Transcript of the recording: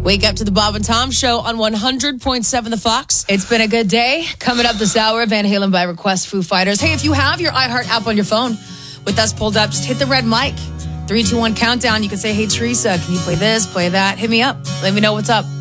Wake up to the Bob and Tom Show on 100.7 The Fox. It's been a good day. Coming up this hour, Van Halen by request, Foo Fighters. Hey, if you have your iHeart app on your phone with us pulled up, just hit the red mic. 3, 2, 1 countdown. You can say, hey, Teresa, can you play this, play that? Hit me up. Let me know what's up.